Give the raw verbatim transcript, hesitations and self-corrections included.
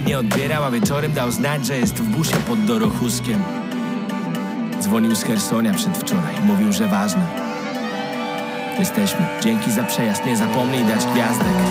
nie odbierał, a wieczorem dał znać, że jest w busie pod Dorochuskiem. Dzwonił z Chersonia przedwczoraj, mówił, że ważne. Jesteśmy, dzięki za przejazd, nie zapomnij dać gwiazdek.